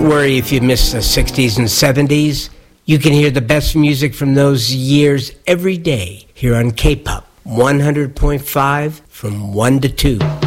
Don't worry if you miss the 60s and 70s. You can hear the best music from those years every day here on K-Pop 100.5 from 1 to 2.